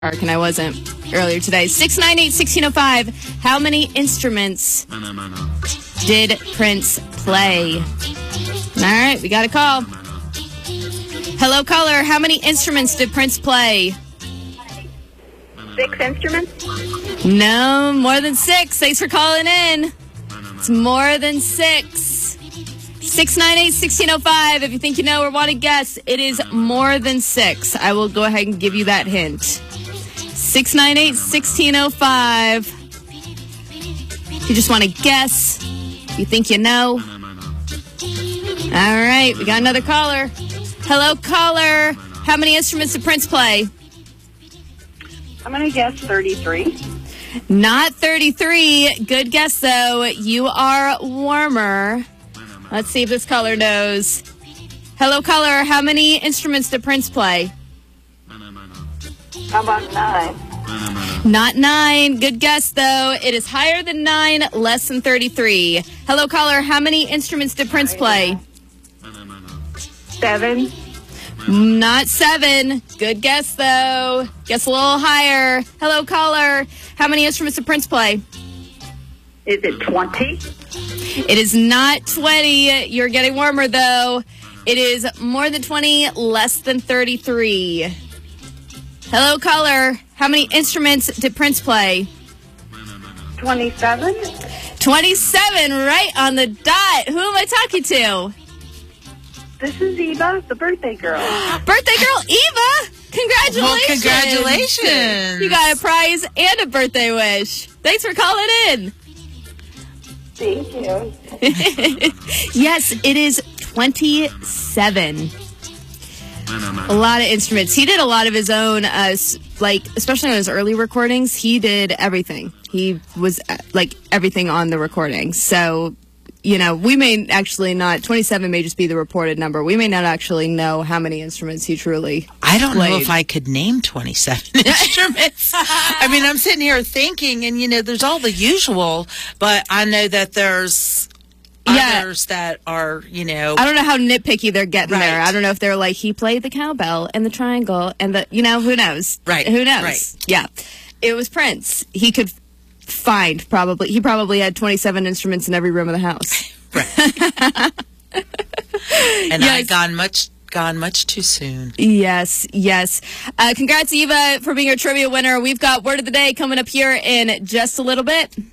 And I wasn't earlier today. 698-1605. How many instruments did Prince play? All right, we got a call. Hello, caller. How many instruments did Prince play? 6 instruments? No, more than 6. Thanks for calling in. It's more than 6. 698-1605. If you think you know or want to guess, it is more than 6. I will go ahead and give you that hint. 698-1605. If you just want to guess, you think you know. All right, we got another caller. Hello, caller. How many instruments did Prince play? I'm going to guess 33. Not 33. Good guess, though. You are warmer. Let's see if this caller knows. Hello, caller. How many instruments did Prince play? How about 9? Not 9. Good guess, though. It is higher than 9, less than 33. Hello, caller. How many instruments did Prince play? 7. Not 7. Good guess, though. Guess a little higher. Hello, caller. How many instruments did Prince play? Is it 20? It is not 20. You're getting warmer, though. It is more than 20, less than 33. Hello, caller. How many instruments did Prince play? 27? 27, right on the dot. Who am I talking to? This is Eva, the birthday girl. Birthday girl Eva! Congratulations! Well, congratulations! You got a prize and a birthday wish. Thanks for calling in. Thank you. Yes, it is 27. A lot of instruments. He did a lot of his own, especially on his early recordings, he did everything. He was, everything on the recording. So, we may actually not, 27 may just be the reported number. We may not actually know how many instruments he truly I don't played. know if I could name 27 instruments. I mean, I'm sitting here thinking, and, there's all the usual, but I know that there's others that are, I don't know how nitpicky they're getting there. Right. I don't know if they're like, he played the cowbell and the triangle and the, who knows? Right. Who knows? Right. Yeah. It was Prince. He could find he probably had 27 instruments in every room of the house. Right. And Yes. gone much too soon. Yes. Congrats, Eva, for being our trivia winner. We've got Word of the Day coming up here in just a little bit.